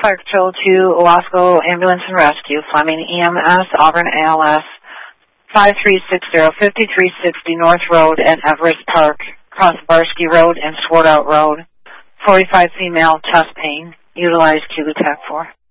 Fire Control to Owasco Ambulance and Rescue, Fleming EMS, Auburn ALS, 5360 North Road at Everest Park, across Barsky Road and Swartout Road. 45 female, chest pain. Utilize Q-Tech 4.